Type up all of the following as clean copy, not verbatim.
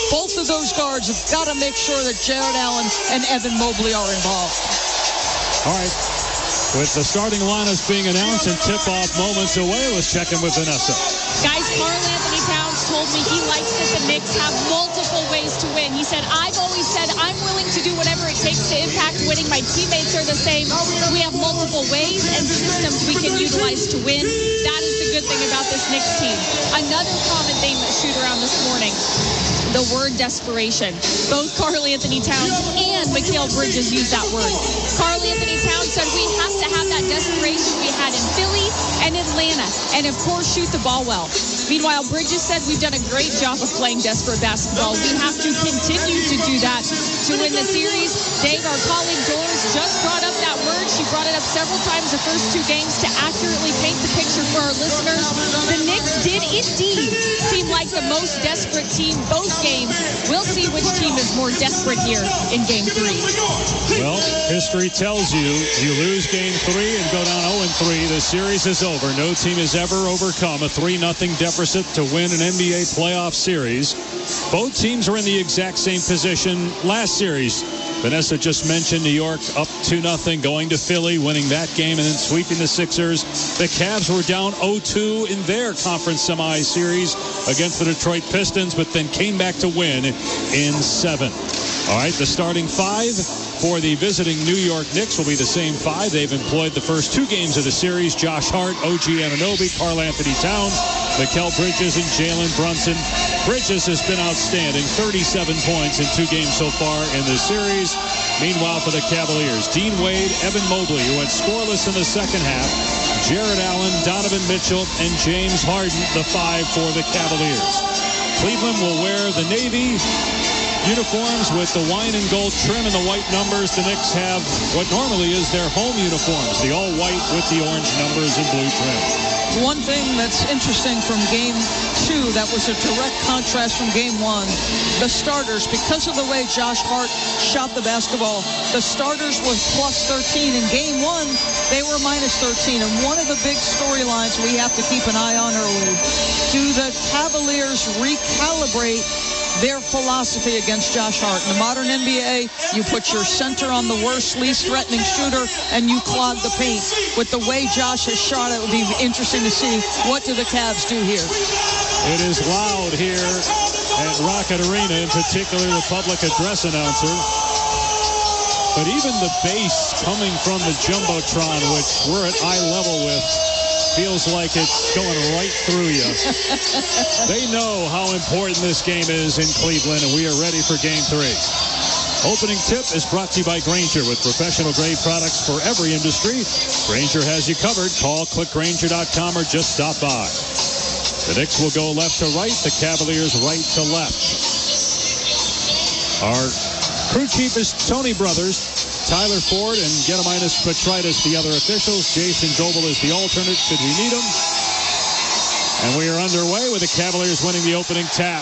both of those guards have got to make sure that Jared Allen and Evan Mobley are involved. All right. With the starting lineups being announced and tip-off moments away, let's check in with Vanessa. Guys, Karl Anthony Towns told me he likes that the Knicks have multiple ways to win. He said, I've always said I'm willing to do whatever it takes to impact winning. My teammates are the same. We have multiple ways and systems we can utilize to win. That is the good thing about this Knicks team. Another common theme that shoot around this morning, the word desperation. Both Karl Anthony Towns and Mikal Bridges use that word. Karl Anthony Towns said we have to have that desperation we had in Philly and Atlanta, and of course shoot the ball well. Meanwhile, Bridges said we've done a great job of playing desperate basketball. We have to continue to do that to win the series. Dave, our colleague Doris, just brought up that word. She brought it up several times the first two games to accurately paint the picture for our listeners. The Knicks did indeed seem like the most desperate team both games. We'll see which team is more desperate here in Game 3. Well, history tells you lose Game 3 and go down 0-3. The series is over. No team has ever overcome a 3-0 deficit to win an NBA playoff series. Both teams are in the exact same position last series. Vanessa just mentioned New York up 2-0, going to Philly, winning that game, and then sweeping the Sixers. The Cavs were down 0-2 in their conference semi-series against the Detroit Pistons, but then came back to win in 7. All right, the starting 5 for the visiting New York Knicks will be the same 5 they've employed the first 2 games of the series. Josh Hart, OG Anunoby, Karl Anthony Towns, Mikal Bridges, and Jalen Brunson. Bridges has been outstanding, 37 points in 2 games so far in this series. Meanwhile, for the Cavaliers, Dean Wade, Evan Mobley, who went scoreless in the second half, Jared Allen, Donovan Mitchell, and James Harden, the 5 for the Cavaliers. Cleveland will wear the Navy uniforms with the wine and gold trim and the white numbers. The Knicks have what normally is their home uniforms, the all white with the orange numbers and blue trim. One thing that's interesting from Game 2 that was a direct contrast from Game 1, the starters, because of the way Josh Hart shot the basketball, the starters was plus 13. In Game 1, they were minus 13. And one of the big storylines we have to keep an eye on early, do the Cavaliers recalibrate their philosophy against Josh Hart? In the modern NBA, you put your center on the worst, least threatening shooter, and you clog the paint. With the way Josh has shot, it would be interesting to see what do the Cavs do here. It is loud here at Rocket Arena, in particular the public address announcer. But even the bass coming from the Jumbotron, which we're at eye level with, feels like it's going right through you. They know how important this game is in Cleveland, and we are ready for Game 3. Opening tip is brought to you by Grainger, with professional-grade products for every industry. Grainger has you covered. Call, click Grainger.com, or just stop by. The Knicks will go left to right, the Cavaliers right to left. Our crew chief is Tony Brothers. Tyler Ford and Gediminas Petritis, the other officials. Jason Doble is the alternate should we need him. And we are underway with the Cavaliers winning the opening tap.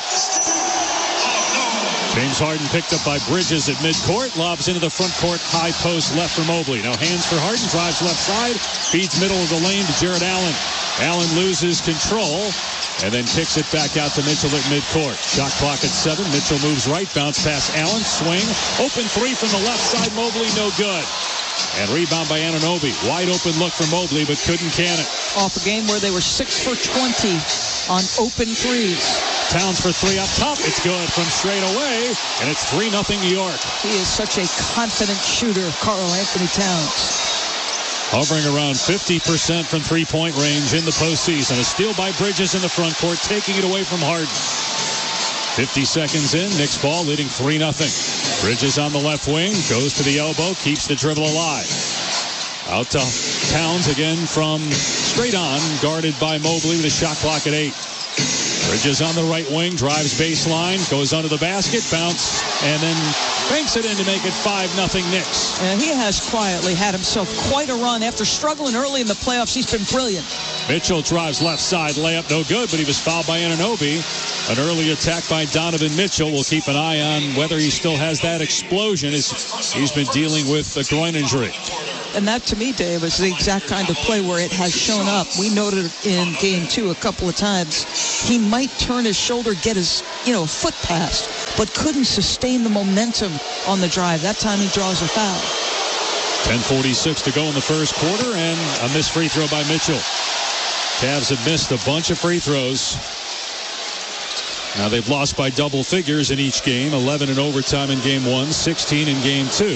James Harden picked up by Bridges at midcourt. Lobs into the front court, high post left for Mobley. Now hands for Harden, drives left side, feeds middle of the lane to Jared Allen. Allen loses control and then kicks it back out to Mitchell at midcourt. Shot clock at 7. Mitchell moves right, bounce pass Allen, swing. Open 3 from the left side, Mobley, no good. And rebound by Anunoby. Wide open look for Mobley, but couldn't can it. Off a game where they were 6 for 20 on open threes. Towns for 3 up top. It's good from straight away, and it's 3-0 New York. He is such a confident shooter, Karl Anthony Towns. Hovering around 50% from three-point range in the postseason. A steal by Bridges in the front court, taking it away from Harden. 50 seconds in, Knicks ball leading 3-0. Bridges on the left wing, goes to the elbow, keeps the dribble alive. Out to Towns again from straight on, guarded by Mobley with a shot clock at 8. Bridges on the right wing, drives baseline, goes under the basket, bounce, and then banks it in to make it 5-0 Knicks. And he has quietly had himself quite a run. After struggling early in the playoffs, he's been brilliant. Mitchell drives left side, layup no good, but he was fouled by Anunoby. An early attack by Donovan Mitchell. We'll keep an eye on whether he still has that explosion as he's been dealing with a groin injury. And that, to me, Dave, is the exact kind of play where it has shown up. We noted in Game 2 a couple of times. He might turn his shoulder, get his, foot past, but couldn't sustain the momentum on the drive. That time he draws a foul. 10:46 to go in the first quarter, and a missed free throw by Mitchell. Cavs have missed a bunch of free throws. Now they've lost by double figures in each game, 11 in overtime in Game 1, 16 in Game 2.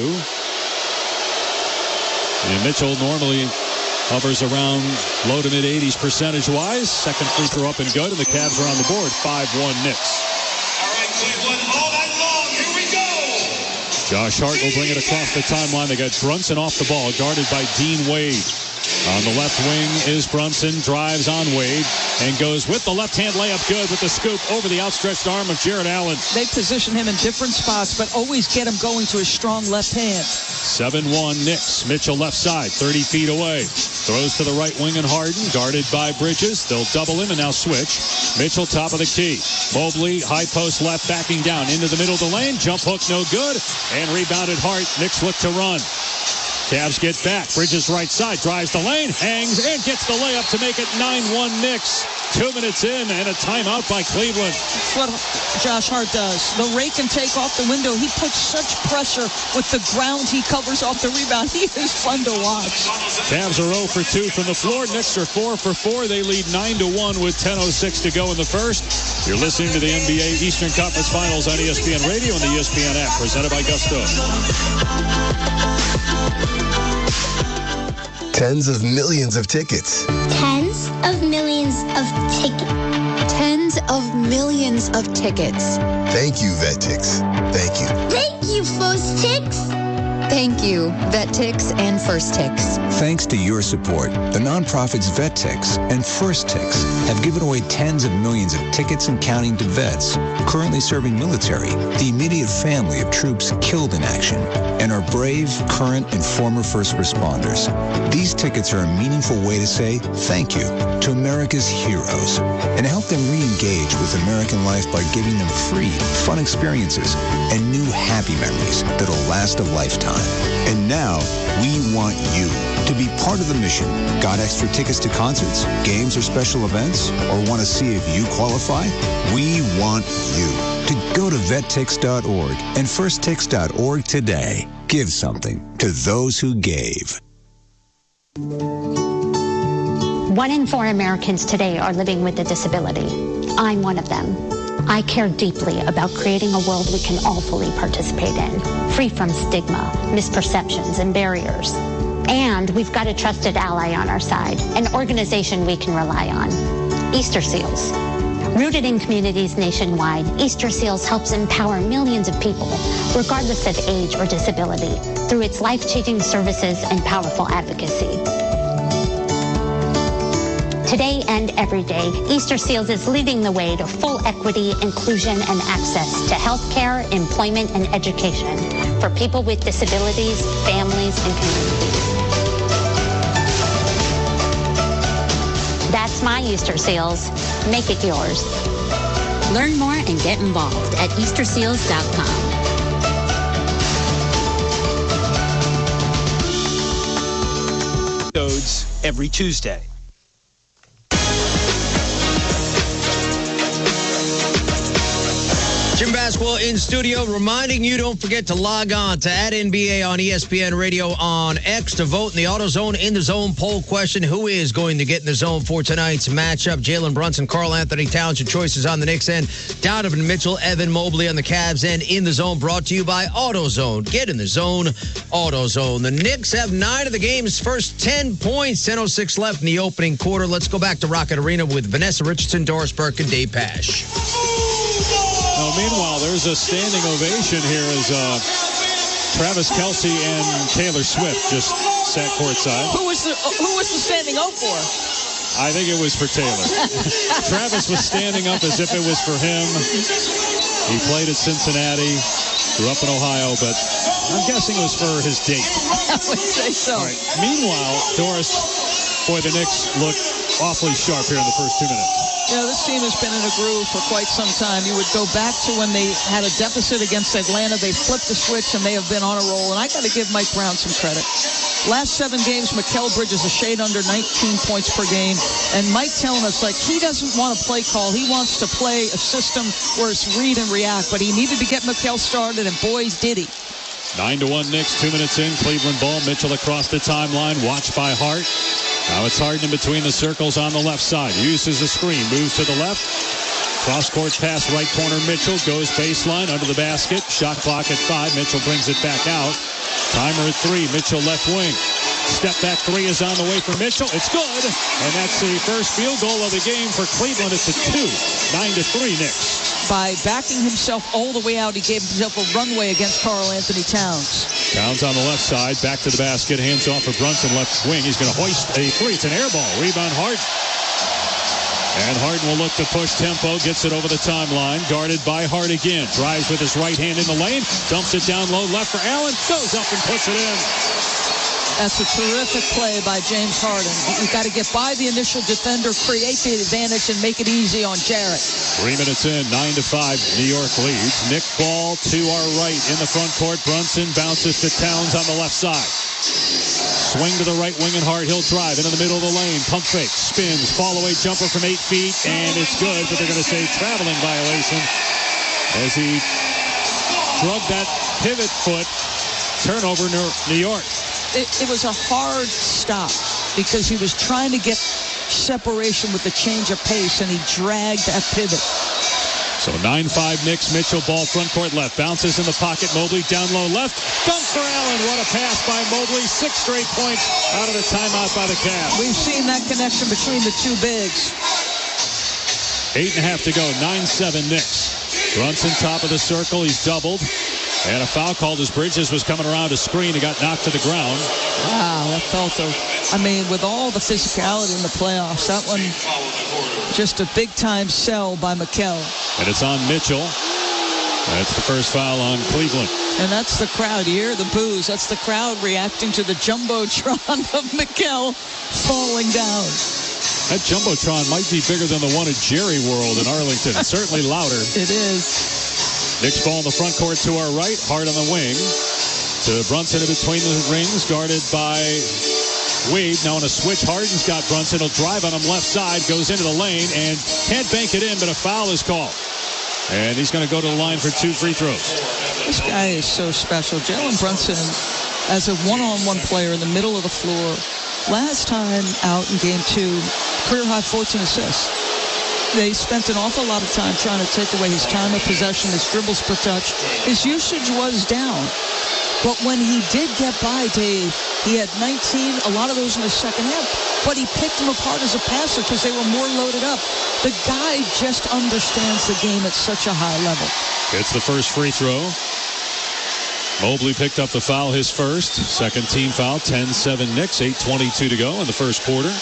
And Mitchell normally hovers around low to mid-80s percentage-wise. Second free throw up and good, and the Cavs are on the board, 5-1 Knicks. All right, Cleveland, all night long, here we go. Josh Hart will bring it across the timeline. They got Brunson off the ball, guarded by Dean Wade. On the left wing is Brunson, drives on Wade, and goes with the left-hand layup good with the scoop over the outstretched arm of Jarrett Allen. They position him in different spots, but always get him going to his strong left hand. 7-1 Knicks. Mitchell left side, 30 feet away. Throws to the right wing and Harden, guarded by Bridges. They'll double him and now switch. Mitchell top of the key. Mobley, high post left, backing down into the middle of the lane. Jump hook, no good. And rebounded Hart. Knicks look to run. Cavs get back. Bridges right side, drives the lane, hangs, and gets the layup to make it 9-1 Knicks. 2 minutes in, and a timeout by Cleveland. That's what Josh Hart does. The rake and take off the window. He puts such pressure with the ground he covers off the rebound. He is fun to watch. Cavs are 0 for 2 from the floor. Knicks are 4 for 4. They lead 9-1 with 10:06 to go in the first. You're listening to the NBA Eastern Conference Finals on ESPN Radio and the ESPN app, presented by Gusto. Tens of millions of tickets. Tens of millions of tickets. Tens of millions of tickets. Thank you, VetTix. Thank you. Thank you, First Tix. Thank you, VetTix and First Tix. Thanks to your support, the nonprofits VetTix and First Tix have given away tens of millions of tickets and counting to vets currently serving military, the immediate family of troops killed in action, and our brave, current, and former first responders. These tickets are a meaningful way to say thank you to America's heroes and help them re-engage with American life by giving them free, fun experiences and new happy memories that'll last a lifetime. And now, we want you to be part of the mission. Got extra tickets to concerts, games, or special events? Or want to see if you qualify? We want you to go to vettix.org and firsttix.org today. Give something to those who gave. 1 in 4 Americans today are living with a disability. I'm one of them. I care deeply about creating a world we can all fully participate in, free from stigma, misperceptions, and barriers. And we've got a trusted ally on our side, an organization we can rely on, Easter Seals. Rooted in communities nationwide, Easter Seals helps empower millions of people, regardless of age or disability, through its life-changing services and powerful advocacy. Today and every day, Easter Seals is leading the way to full equity, inclusion, and access to health care, employment, and education for people with disabilities, families, and communities. That's my Easter Seals. Make it yours. Learn more and get involved at EasterSeals.com. Every Tuesday. Jim Basketball in studio, reminding you, don't forget to log on to @NBA on ESPN Radio on X to vote in the AutoZone In the Zone poll question. Who is going to get in the zone for tonight's matchup? Jalen Brunson, Karl Anthony Towns, your choices on the Knicks end. Donovan Mitchell, Evan Mobley on the Cavs end. In the Zone brought to you by AutoZone. Get in the zone, AutoZone. The Knicks have 9 of the game's first 10 points. 10:06 left in the opening quarter. Let's go back to Rocket Arena with Vanessa Richardson, Doris Burke, and Dave Pasch. Meanwhile, there's a standing ovation here as Travis Kelce and Taylor Swift just sat courtside. Who was the standing up for? I think it was for Taylor. Travis was standing up as if it was for him. He played at Cincinnati, grew up in Ohio, but I'm guessing it was for his date. I would say so. All right. Meanwhile, Doris, boy, the Knicks look awfully sharp here in the first 2 minutes. Yeah, this team has been in a groove for quite some time. You would go back to when they had a deficit against Atlanta. They flipped the switch, and they have been on a roll. And I got to give Mike Brown some credit. Last 7 games, Mikal Bridges a shade under 19 points per game. And Mike telling us, like, he doesn't want a play call. He wants to play a system where it's read and react. But he needed to get Mikal started, and boys, did he. 9-1 Knicks, 2 minutes in. Cleveland ball. Mitchell across the timeline. Watched by Hart. Now it's Harden in between the circles on the left side. Uses a screen. Moves to the left. Cross-court pass, right corner. Mitchell goes baseline under the basket. Shot clock at 5. Mitchell brings it back out. Timer at 3. Mitchell left wing. Step back 3 is on the way for Mitchell. It's good. And that's the first field goal of the game for Cleveland. It's a 2. 9-3 Knicks. By backing himself all the way out, he gave himself a runway against Karl-Anthony Towns. Towns on the left side. Back to the basket. Hands off for Brunson. Left wing. He's going to hoist a 3. It's an air ball. Rebound Harden. And Harden will look to push tempo. Gets it over the timeline. Guarded by Hart again. Drives with his right hand in the lane. Dumps it down low left for Allen. Goes up and puts it in. That's a terrific play by James Harden. You've got to get by the initial defender, create the advantage, and make it easy on Jarrett. 3 minutes in. 9-5. New York leads. Nick Ball to our right in the front court. Brunson bounces to Towns on the left side. Swing to the right wing and Hart. He'll drive into the middle of the lane. Pump fake. Spins. Fall away jumper from 8 feet. And it's good, but they're going to say traveling violation as he drugged that pivot foot. Turnover, New York. It was a hard stop because he was trying to get separation with the change of pace, and he dragged that pivot. So 9-5 Knicks. Mitchell ball front court left. Bounces in the pocket. Mobley down low left. Dunk for Allen. What a pass by Mobley. 6 straight points out of the timeout by the Cavs. We've seen that connection between the two bigs. 8.5 to go. 9-7 Knicks. Brunson top of the circle. He's doubled. And a foul called as Bridges was coming around a screen. He got knocked to the ground. Wow, that felt with all the physicality in the playoffs, that one just a big-time sell by Mikal. And it's on Mitchell. That's the first foul on Cleveland. And that's the crowd. You hear the boos. That's the crowd reacting to the Jumbotron of Mikal falling down. That Jumbotron might be bigger than the one at Jerry World in Arlington. It's certainly louder. It is. Knicks ball in the front court to our right. Hart on the wing. To Brunson in between the rings. Guarded by Wade. Now on a switch. Harden's got Brunson. He'll drive on him left side. Goes into the lane and can't bank it in, but a foul is called. And he's going to go to the line for 2 free throws. This guy is so special. Jalen Brunson, as a one-on-one player in the middle of the floor, last time out in game 2, career-high 14 assists. They spent an awful lot of time trying to take away his time of possession, his dribbles per touch. His usage was down. But when he did get by, Dave, he had 19, a lot of those in the second half. But he picked them apart as a passer because they were more loaded up. The guy just understands the game at such a high level. It's the first free throw. Mobley picked up the foul, his first. Second team foul, 10-7 Knicks, 8:22 to go in the first quarter.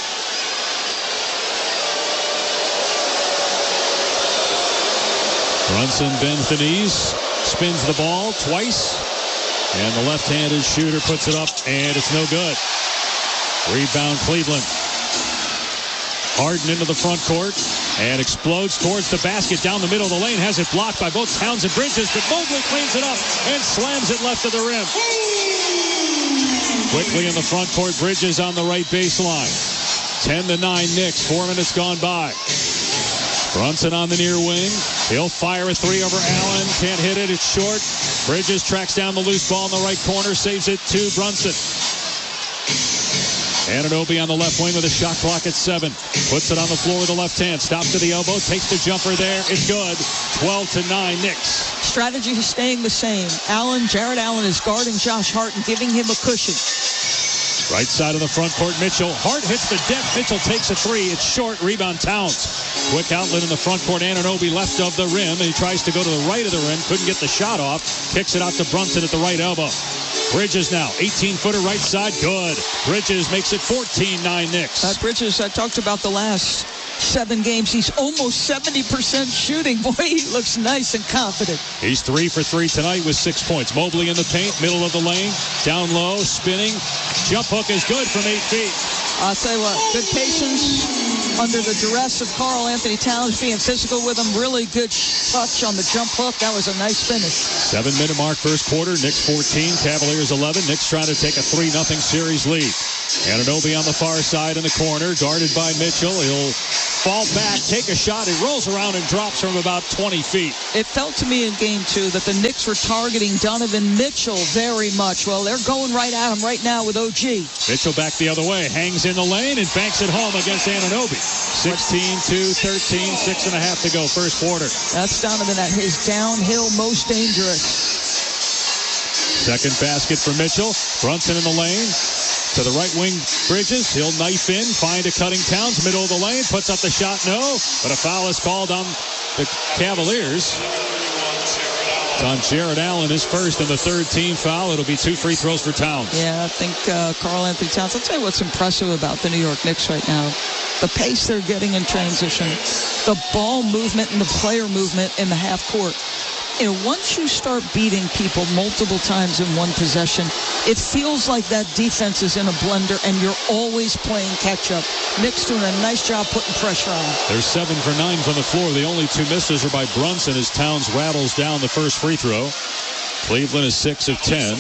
Brunson bends the knees, spins the ball twice, and the left-handed shooter puts it up, and it's no good. Rebound Cleveland. Harden into the front court and explodes towards the basket down the middle of the lane. Has it blocked by both Towns and Bridges, but Mobley cleans it up and slams it left of the rim. Quickly in the front court, Bridges on the right baseline. 10-9 Knicks, 4 minutes gone by. Brunson on the near wing. He'll fire a 3 over Allen. Can't hit it. It's short. Bridges tracks down the loose ball in the right corner. Saves it to Brunson. Anunoby on the left wing with a shot clock at 7. Puts it on the floor with the left hand. Stops to the elbow. Takes the jumper there. It's good. 12-9 Knicks. Strategy is staying the same. Jarrett Allen is guarding Josh Hart and giving him a cushion. Right side of the front court, Mitchell. Hart hits the deck. Mitchell takes a 3. It's short. Rebound Towns. Quick outlet in the front court. Anunoby left of the rim. And he tries to go to the right of the rim. Couldn't get the shot off. Kicks it out to Brunson at the right elbow. Bridges now. 18-footer right side. Good. Bridges makes it 14-9 Knicks. Bridges, I talked about the last 7 games. He's almost 70% shooting. Boy, he looks nice and confident. He's 3 for 3 tonight with 6 points. Mobley in the paint, middle of the lane, down low, spinning. Jump hook is good from 8 feet. I'll tell you what, good patience, under the duress of Karl Anthony Towns being physical with him. Really good touch on the jump hook. That was a nice finish. 7-minute mark first quarter. Knicks 14, Cavaliers 11. Knicks trying to take a 3-0 series lead. Anunoby on the far side in the corner, guarded by Mitchell. He'll fall back, take a shot. He rolls around and drops from about 20 feet. It felt to me in game 2 that the Knicks were targeting Donovan Mitchell very much. Well, they're going right at him right now with OG. Mitchell back the other way, hangs in the lane and banks it home against Anunoby. 16-2, 13, 6.5 to go first quarter. That's Donovan at his downhill most dangerous. Second basket for Mitchell. Brunson in the lane. To the right wing, Bridges. He'll knife in, find a cutting Towns, middle of the lane, puts up the shot, no. But a foul is called on the Cavaliers. It's on Jared Allen, his first and the third team foul. It'll be 2 free throws for Towns. Yeah, I think Karl Anthony Towns. I'll tell you what's impressive about the New York Knicks right now. The pace they're getting in transition, the ball movement and the player movement in the half court. You know, once you start beating people multiple times in one possession, it feels like that defense is in a blender and you're always playing catch-up. Knicks doing a nice job putting pressure on. They're 7 for 9 from the floor. The only 2 misses are by Brunson as Towns rattles down the first free throw. Cleveland is 6 of 10.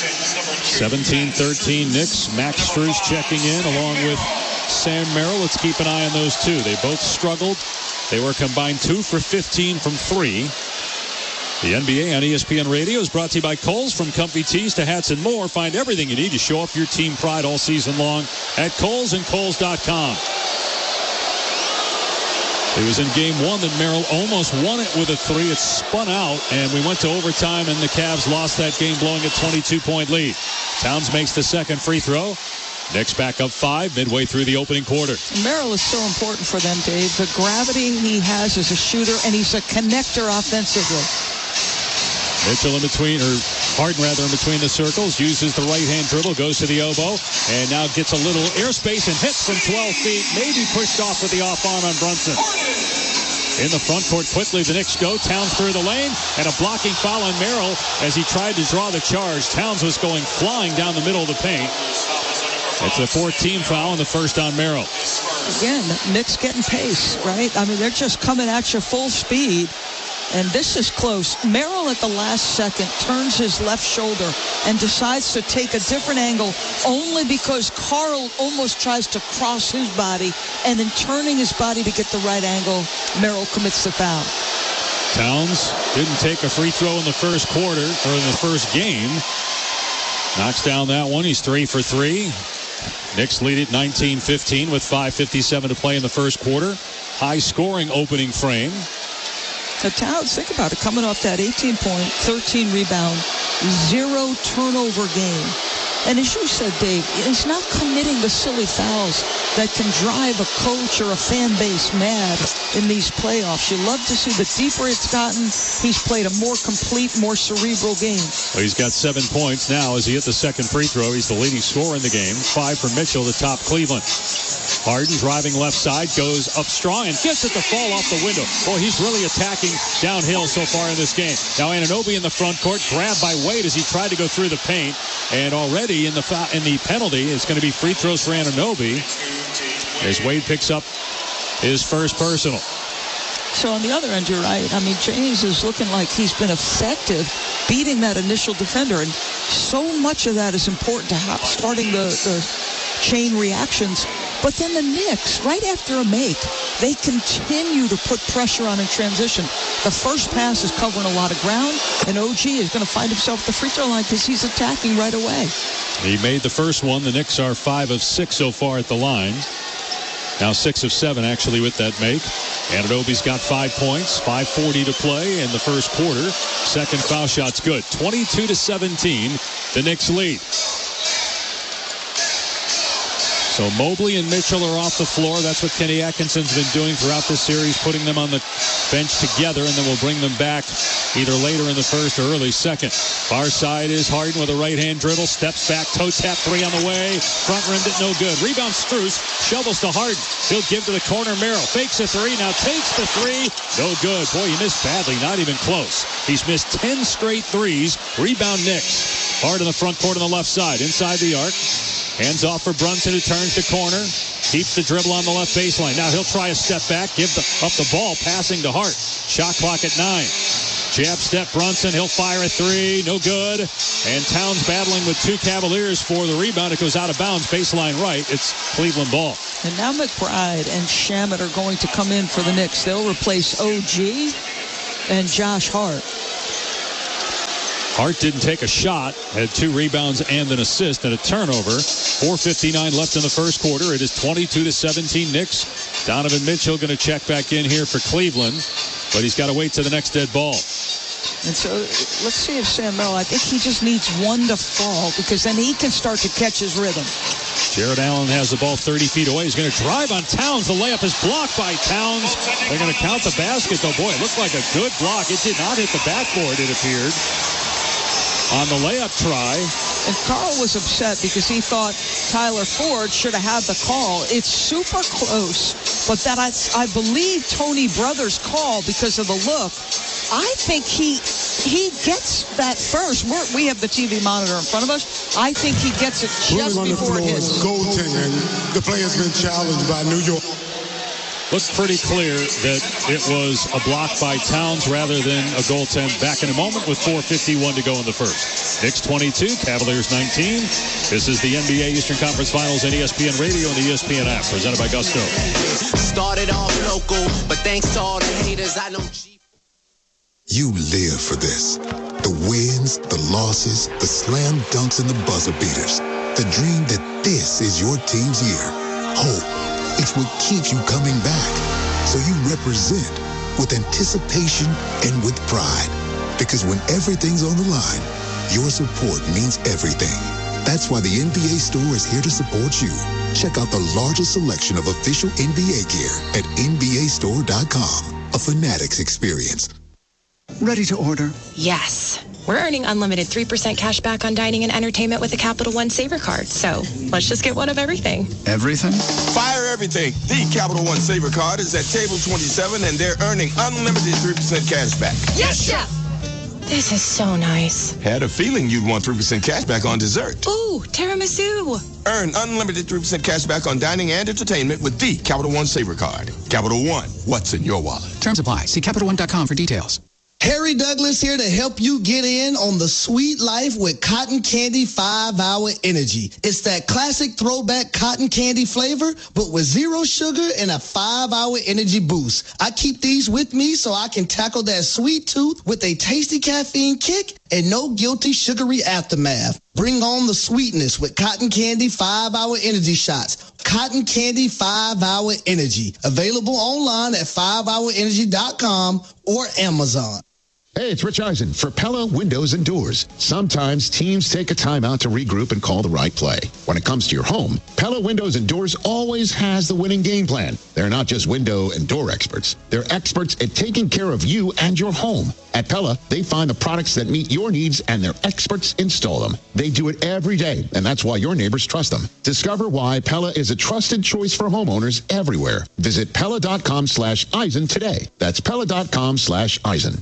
17-13 Knicks. Max Strus checking in along with Sam Merrill. Let's keep an eye on those two. They both struggled. They were combined 2 for 15 from 3. The NBA on ESPN Radio is brought to you by Kohl's. From comfy tees to hats and more, find everything you need to show off your team pride all season long at Kohl's and Kohl's.com. It was in game 1 that Merrill almost won it with a 3. It spun out, and we went to overtime, and the Cavs lost that game, blowing a 22-point lead. Towns makes the second free throw. Knicks back up 5 midway through the opening quarter. Merrill is so important for them, Dave. The gravity he has as a shooter, and he's a connector offensively. Mitchell in between, or Harden rather, in between the circles, uses the right-hand dribble, goes to the elbow, and now gets a little airspace and hits from 12 feet, maybe pushed off with the off arm on Brunson. In the front court quickly, the Knicks go. Towns through the lane, and a blocking foul on Merrill as he tried to draw the charge. Towns was going flying down the middle of the paint. It's a 4th-team foul and the first on Merrill. Again, Knicks getting pace, right? I mean, they're just coming at you full speed. And this is close. Merrill at the last second turns his left shoulder and decides to take a different angle only because Karl almost tries to cross his body, and in turning his body to get the right angle, Merrill commits the foul. Towns didn't take a free throw in the first quarter, or in the first game. Knocks down that one. He's 3 for 3. Knicks lead it 19-15 with 5:57 to play in the first quarter. High-scoring opening frame. The Towns, think about it, coming off that 18-point, 13-rebound, 0-turnover game. And as you said, Dave, he's not committing the silly fouls that can drive a coach or a fan base mad in these playoffs. You love to see the deeper it's gotten, he's played a more complete, more cerebral game. Well, he's got 7 points now as he hit the second free throw. He's the leading scorer in the game. 5 for Mitchell to top Cleveland. Harden driving left side, goes up strong and gets it to fall off the window. Boy, he's really attacking downhill so far in this game. Now Anunoby in the front court, grabbed by Wade as he tried to go through the paint. And already in the penalty, it's going to be free throws for Anunoby as Wade picks up his first personal. So on the other end, you're right. I mean, James is looking like he's been effective beating that initial defender. And so much of that is important to starting the chain reactions. But then the Knicks, right after a make, they continue to put pressure on in transition. The first pass is covering a lot of ground, and OG is going to find himself at the free throw line because he's attacking right away. He made the first one. The Knicks are 5 of 6 so far at the line. Now 6 of 7 actually with that make. Anunoby's got 5 points, 5:40 to play in the first quarter. Second foul shot's good. 22-17, the Knicks lead. So Mobley and Mitchell are off the floor. That's what Kenny Atkinson's been doing throughout this series, putting them on the bench together, and then we'll bring them back either later in the first or early second. Far side is Harden with a right-hand dribble, steps back, toe tap 3 on the way. Front rimmed it, no good. Rebound Strus, shovels to Harden. He'll give to the corner. Merrill fakes a 3, now takes the 3. No good. Boy, he missed badly, not even close. He's missed 10 straight threes. Rebound Knicks. Hard in the front court on the left side, inside the arc. Hands off for Brunson, who turns the corner. Keeps the dribble on the left baseline. Now he'll try a step back, give up the ball, passing to Hart. Shot clock at 9. Jab step Brunson. He'll fire a 3. No good. And Towns battling with 2 Cavaliers for the rebound. It goes out of bounds. Baseline right. It's Cleveland ball. And now McBride and Shamet are going to come in for the Knicks. They'll replace OG and Josh Hart. Hart didn't take a shot, had 2 rebounds and an assist and a turnover. 4:59 left in the first quarter. It is 22-17 Knicks. Donovan Mitchell going to check back in here for Cleveland, but he's got to wait to the next dead ball. And so let's see if Sam Merrill, I think he just needs one to fall because then he can start to catch his rhythm. Jared Allen has the ball 30 feet away. He's going to drive on Towns. The layup is blocked by Towns. They're going to count the basket, though. Boy, it looked like a good block. It did not hit the backboard, it appeared, on the layup try. And Carl was upset because he thought Tyler Ford should have had the call. It's super close, but that I believe Tony Brothers' call because of the look. I think he gets that first. We have the TV monitor in front of us. I think he gets it just before it hits. Goaltending. The play has been challenged by New York. Looks pretty clear that it was a block by Towns rather than a goaltend. Back in a moment with 4:51 to go in the first. Knicks 22, Cavaliers 19. This is the NBA Eastern Conference Finals on ESPN Radio and the ESPN app, presented by Gusto. Started off local, but thanks to all the haters, I know. You live for this. The wins, the losses, the slam dunks, and the buzzer beaters. The dream that this is your team's year. Hope. It's what keeps you coming back. So you represent with anticipation and with pride. Because when everything's on the line, your support means everything. That's why the NBA Store is here to support you. Check out the largest selection of official NBA gear at NBAstore.com. A Fanatics experience. Ready to order? Yes. We're earning unlimited 3% cash back on dining and entertainment with the Capital One Saver Card. So let's just get one of everything. Everything? Fire everything. The Capital One Saver Card is at table 27, and they're earning unlimited 3% cash back. Yes, Chef! This is so nice. Had a feeling you'd want 3% cash back on dessert. Ooh, tiramisu. Earn unlimited 3% cash back on dining and entertainment with the Capital One Saver Card. Capital One, what's in your wallet? Terms apply. See CapitalOne.com for details. Harry Douglas here to help you get in on the sweet life with Cotton Candy 5-Hour Energy. It's that classic throwback cotton candy flavor, but with 0 sugar and a 5-hour energy boost. I keep these with me so I can tackle that sweet tooth with a tasty caffeine kick and no guilty sugary aftermath. Bring on the sweetness with Cotton Candy 5-Hour Energy Shots. Cotton Candy 5-Hour Energy. Available online at 5hourenergy.com or Amazon. Hey, it's Rich Eisen for Pella Windows and Doors. Sometimes teams take a timeout to regroup and call the right play. When it comes to your home, Pella Windows and Doors always has the winning game plan. They're not just window and door experts. They're experts at taking care of you and your home. At Pella, they find the products that meet your needs and their experts install them. They do it every day, and that's why your neighbors trust them. Discover why Pella is a trusted choice for homeowners everywhere. Visit Pella.com/Eisen today. That's Pella.com/Eisen.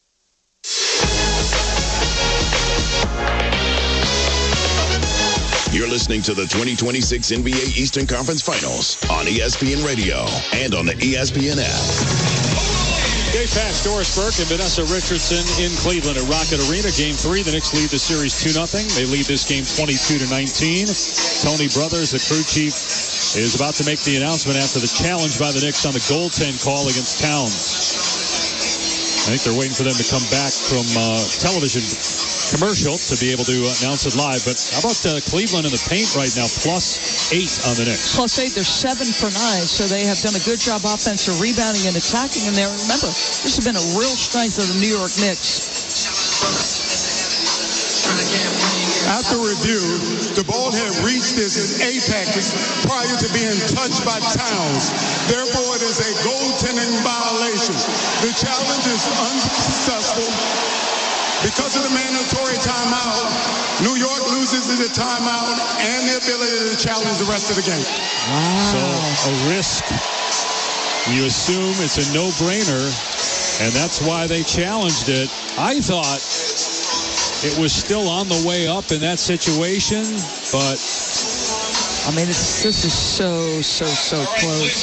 You're listening to the 2026 NBA Eastern Conference Finals on ESPN Radio and on the ESPN app. Dave Pasch, Doris Burke, and Vanessa Richardson in Cleveland at Rocket Arena. Game 3, the Knicks lead the series 2-0. They lead this game 22-19. Tony Brothers, the crew chief, is about to make the announcement after the challenge by the Knicks on the goaltend call against Towns. I think they're waiting for them to come back from television commercial to be able to announce it live. But how about Cleveland in the paint right now, +8 on the Knicks? +8, they're 7 for 9, so they have done a good job offensive rebounding and attacking in there. Remember, this has been a real strength of the New York Knicks. After review, the ball had reached its apex prior to being touched by Towns. Therefore, it is a goaltending violation. The challenge is unsuccessful. Because of the mandatory timeout, New York loses the timeout and the ability to challenge the rest of the game. Wow. So a risk. You assume it's a no-brainer, and that's why they challenged it. I thought it was still on the way up in that situation, but I mean, this is so close.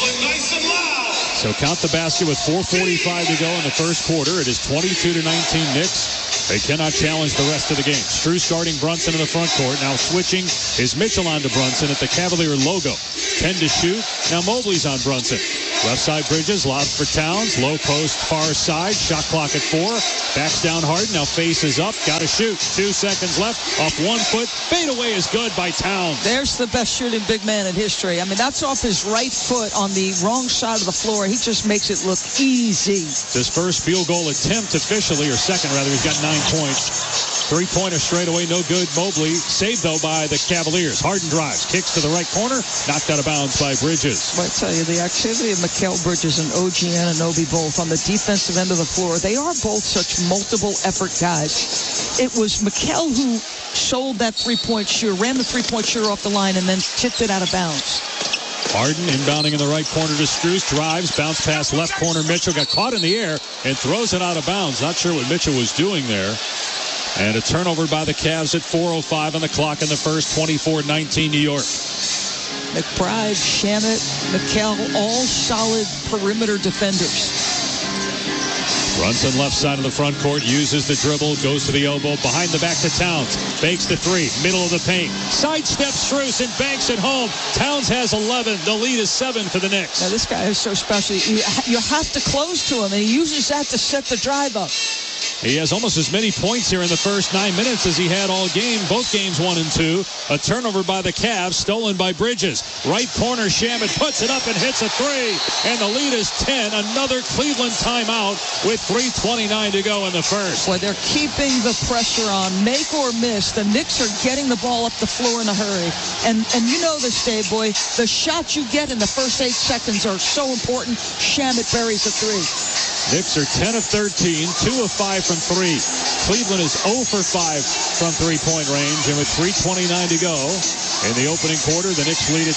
So count the basket with 4:45 to go in the first quarter. It is 22-19 Knicks. They cannot challenge the rest of the game. Strus guarding Brunson in the front court. Now switching is Mitchell on to Brunson at the Cavalier logo. 10 to shoot. Now Mobley's on Brunson. Left side Bridges, lobs for Towns. Low post, far side. Shot clock at 4. Backs down Harden. Now faces up. Got to shoot. 2 seconds left. Off 1 foot. Fade away is good by Towns. There's the best shooting big man in history. I mean, that's off his right foot on the wrong side of the floor. He just makes it look easy. His first field goal attempt officially, or second rather. He's got 9 points. 3-pointer straight away, no good. Mobley saved, though, by the Cavaliers. Harden drives, kicks to the right corner, knocked out of bounds by Bridges. Well, I tell you, the activity of Mikal Bridges and OG Anunoby both on the defensive end of the floor, they are both such multiple effort guys. It was Mikal who sold that three-point shooter, ran the three-point shooter off the line, and then tipped it out of bounds. Harden inbounding in the right corner to Strus, drives, bounce pass left corner. Mitchell got caught in the air and throws it out of bounds. Not sure what Mitchell was doing there. And a turnover by the Cavs at 4:05 on the clock in the first. 24-19 New York. McBride, Shamet, Mikal, all solid perimeter defenders. Brunson left side of the front court, uses the dribble, goes to the elbow, behind the back to Towns, fakes the 3, middle of the paint, sidesteps Strus and banks it home. Towns has 11. The lead is 7 for the Knicks. Now this guy is so special. You have to close to him, and he uses that to set the drive up. He has almost as many points here in the first 9 minutes as he had all game. Both games 1 and 2. A turnover by the Cavs, stolen by Bridges. Right corner, Shamet puts it up and hits a 3. And the lead is 10. Another Cleveland timeout with 3:29 to go in the first. Boy, they're keeping the pressure on. Make or miss. The Knicks are getting the ball up the floor in a hurry. And you know this, Dave, boy. The shots you get in the first 8 seconds are so important. Shamet buries a 3. Knicks are 10 of 13, 2 of 5 from 3. Cleveland is 0 for 5 from three-point range, and with 3:29 to go in the opening quarter, the Knicks lead at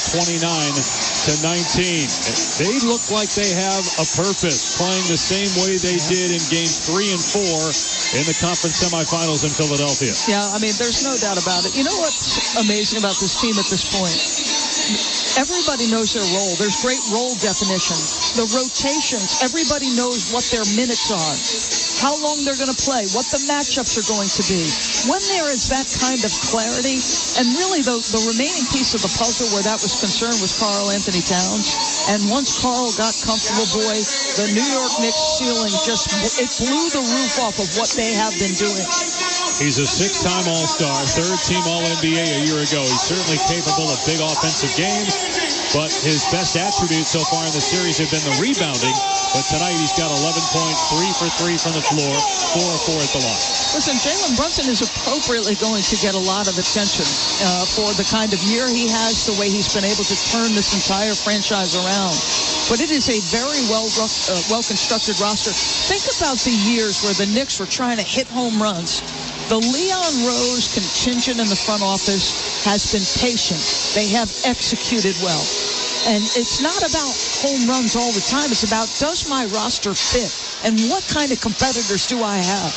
29-19. They look like they have a purpose, playing the same way they did in games 3 and 4 in the conference semifinals in Philadelphia. Yeah, I mean, there's no doubt about it. You know what's amazing about this team at this point? Everybody knows their role. There's great role definition. The rotations, everybody knows what their minutes are, how long they're going to play, what the matchups are going to be. When there is that kind of clarity, and really the remaining piece of the puzzle where that was concerned was Karl Anthony Towns. And once Karl got comfortable, boy, the New York Knicks ceiling it blew the roof off of what they have been doing. He's a 6-time All-Star, 3rd-team All-NBA a year ago. He's certainly capable of big offensive games, but his best attributes so far in the series have been the rebounding. But tonight he's got 11 points, 3 for 3 from the floor, 4 of 4 at the line. Listen, Jalen Brunson is appropriately going to get a lot of attention for the kind of year he has, the way he's been able to turn this entire franchise around. But it is a very well-constructed roster. Think about the years where the Knicks were trying to hit home runs. The Leon Rose contingent in the front office has been patient. They have executed well. And it's not about home runs all the time. It's about, does my roster fit? And what kind of competitors do I have?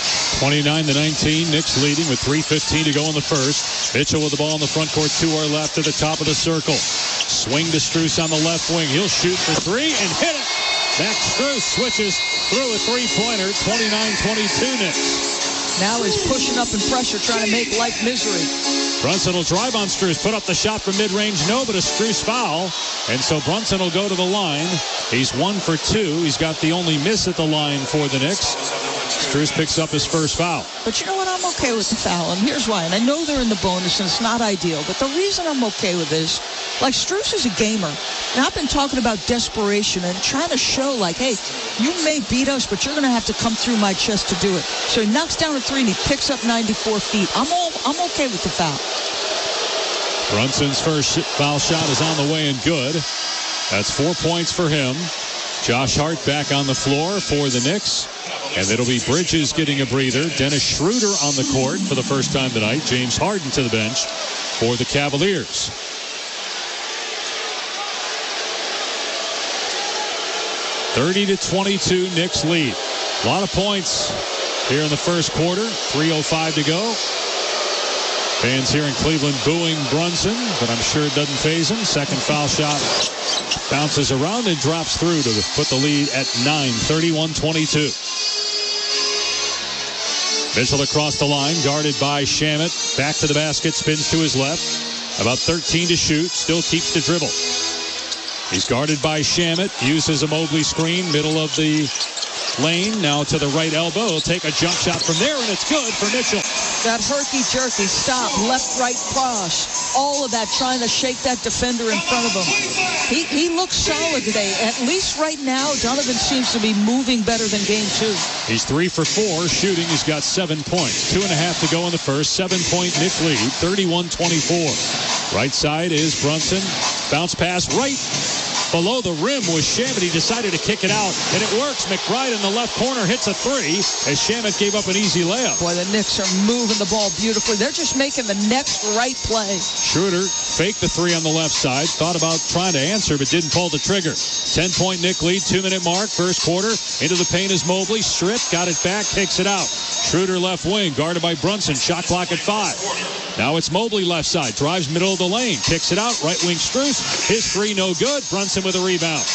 29-19, Knicks leading with 3:15 to go in the first. Mitchell with the ball in the front court to our left at the top of the circle. Swing to Strus on the left wing. He'll shoot for 3 and hit it. Max Strus switches through a three-pointer, 29-22 Knicks. Now he's pushing up in pressure, trying to make life misery. Brunson will drive on Strus, put up the shot from mid-range, no, but a Strus foul. And so Brunson will go to the line. He's 1 for 2. He's got the only miss at the line for the Knicks. Strus picks up his first foul. But you know what? I'm okay with the foul, and here's why. And I know they're in the bonus, and it's not ideal. But the reason I'm okay with this, like, Strus is a gamer. And I've been talking about desperation and trying to show, like, hey, you may beat us, but you're going to have to come through my chest to do it. So he knocks down a 3, and he picks up 94 feet. I'm okay with the foul. Brunson's first foul shot is on the way and good. That's 4 points for him. Josh Hart back on the floor for the Knicks. And it'll be Bridges getting a breather. Dennis Schroeder on the court for the first time tonight. James Harden to the bench for the Cavaliers. (30-22) Knicks lead. A lot of points here in the first quarter. 3:05 to go. Fans here in Cleveland booing Brunson, but I'm sure it doesn't faze him. Second foul shot bounces around and drops through to put the lead at 9, 31-22. Mitchell across the line, guarded by Shamet. Back to the basket, spins to his left. About 13 to shoot, still keeps the dribble. He's guarded by Shamet, uses a Mobley screen, middle of the lane, now to the right elbow. He'll take a jump shot from there, and it's good for Mitchell. That herky-jerky stop, left-right cross, all of that trying to shake that defender in front of him. He looks solid today. At least right now, Donovan seems to be moving better than game 2. He's 3 for 4 shooting. He's got 7 points. 2.5 to go in the first. 7-point Knicks lead, 31-24. Right side is Brunson. Bounce pass right below the rim was Shamet. He decided to kick it out, and it works. McBride in the left corner hits a 3 as Shamet gave up an easy layup. Boy, the Knicks are moving the ball beautifully. They're just making the next right play. Schroeder faked the 3 on the left side, thought about trying to answer, but didn't pull the trigger. 10-point Knick lead, 2-minute mark, first quarter. Into the paint is Mobley. Stripped, got it back, kicks it out. Schroeder left wing, guarded by Brunson. Shot clock at 5. Now it's Mobley left side, drives middle of the lane, kicks it out, right wing Strus. His 3 no good. Brunson with a rebound.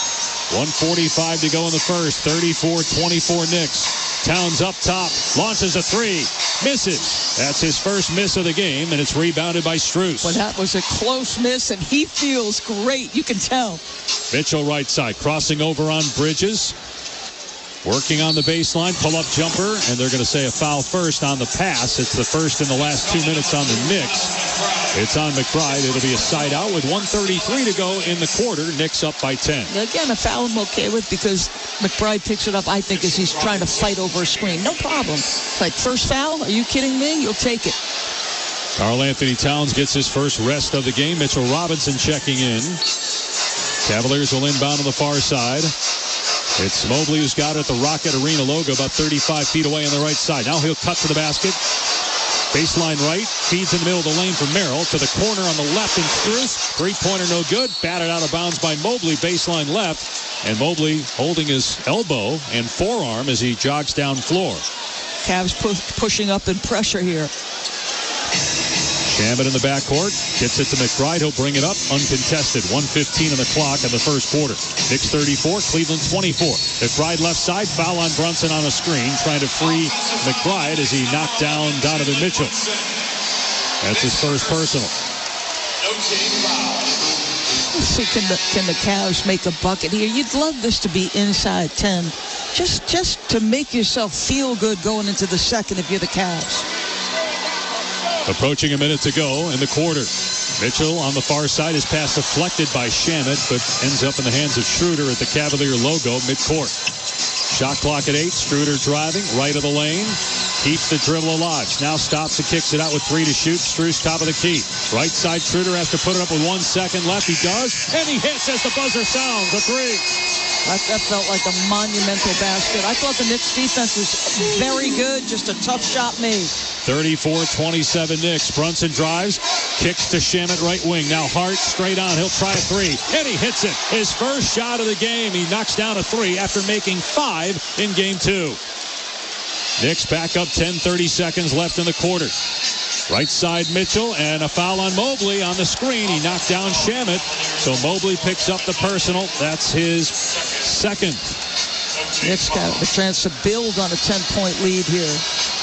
1:45 to go in the first. 34-24 Knicks. Towns up top, launches a 3, misses. That's his first miss of the game, and it's rebounded by Strus. Well, that was a close miss, and he feels great. You can tell. Mitchell right side, crossing over on Bridges. Working on the baseline, pull-up jumper, and they're going to say a foul first on the pass. It's the first in the last 2 minutes on the Knicks. It's on McBride. It'll be a side out with 1:33 to go in the quarter. Knicks up by 10. Again, a foul I'm okay with because McBride picks it up, I think, as he's trying to fight over a screen. No problem. Like, first foul? Are you kidding me? You'll take it. Karl Anthony Towns gets his first rest of the game. Mitchell Robinson checking in. Cavaliers will inbound on the far side. It's Mobley who's got it, the Rocket Arena logo, about 35 feet away on the right side. Now he'll cut to the basket. Baseline right, feeds in the middle of the lane for Merrill. To the corner on the left, and Strus. Three-pointer no good. Batted out of bounds by Mobley, baseline left. And Mobley holding his elbow and forearm as he jogs down floor. Cavs pushing up in pressure here. Shamet in the backcourt, gets it to McBride. He'll bring it up uncontested. 1:15 on the clock in the first quarter. Knicks 34, Cleveland 24. McBride left side, foul on Brunson on a screen, trying to free McBride as he knocked down Donovan Mitchell. That's his first personal. See, can the Cavs make a bucket here? You'd love this to be inside 10. Just to make yourself feel good going into the second if you're the Cavs. Approaching a minute to go in the quarter. Mitchell on the far side. His pass deflected by Shamet, but ends up in the hands of Schroeder at the Cavalier logo midcourt. Shot clock at 8. Schroeder driving right of the lane. Keeps the dribble alive. Now stops and kicks it out with 3 to shoot. Strus top of the key. Right side, Schroeder has to put it up with 1 second left. He does, and he hits as the buzzer sounds. A 3. That felt like a monumental basket. I thought the Knicks defense was very good. Just a tough shot made. 34-27 Knicks. Brunson drives, kicks to Shamet right wing. Now Hart straight on. He'll try a 3, and he hits it. His first shot of the game. He knocks down a 3 after making 5 in game 2. Knicks back up 10, 30 seconds left in the quarter. Right side Mitchell, and a foul on Mobley on the screen. He knocked down Shamet, so Mobley picks up the personal. That's his second. Knicks got a chance to build on a 10-point lead here.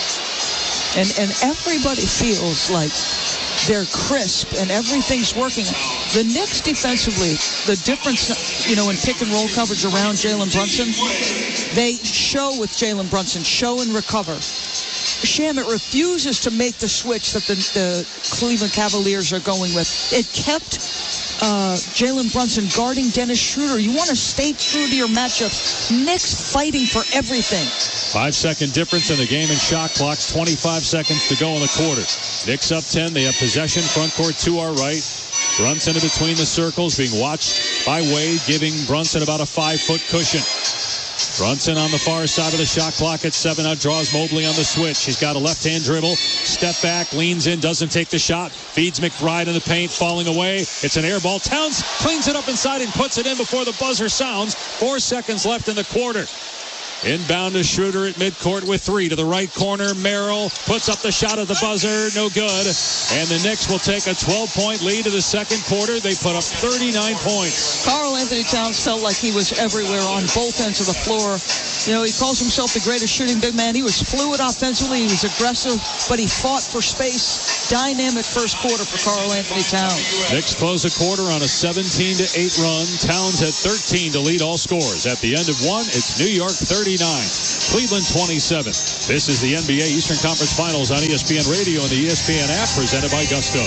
And everybody feels like they're crisp and everything's working. The Knicks defensively, the difference, in pick and roll coverage around Jalen Brunson, they show with Jalen Brunson, show and recover. Shamet refuses to make the switch that the Cleveland Cavaliers are going with. It kept Jalen Brunson guarding Dennis Schroeder. You want to stay true to your matchups. Knicks fighting for everything. 5-second difference in the game and shot clocks. 25 seconds to go in the quarter. Knicks up 10. They have possession. Front court to our right. Brunson in between the circles, being watched by Wade, giving Brunson about a 5-foot cushion. Brunson on the far side of the shot clock at 7. Now draws Mobley on the switch. He's got a left-hand dribble. Step back, leans in, doesn't take the shot. Feeds McBride in the paint, falling away. It's an air ball. Towns cleans it up inside and puts it in before the buzzer sounds. 4 seconds left in the quarter. Inbound to Schroeder at midcourt with 3 to the right corner. Merrill puts up the shot at the buzzer. No good. And the Knicks will take a 12-point lead to the second quarter. They put up 39 points. Karl Anthony Towns felt like he was everywhere on both ends of the floor. You know, he calls himself the greatest shooting big man. He was fluid offensively. He was aggressive, but he fought for space. Dynamic first quarter for Karl Anthony Towns. Knicks close the quarter on a 17-8 run. Towns had 13 to lead all scores. At the end of one, it's New York 39, Cleveland 27. This is the NBA Eastern Conference Finals on ESPN Radio and the ESPN app, presented by Gusto.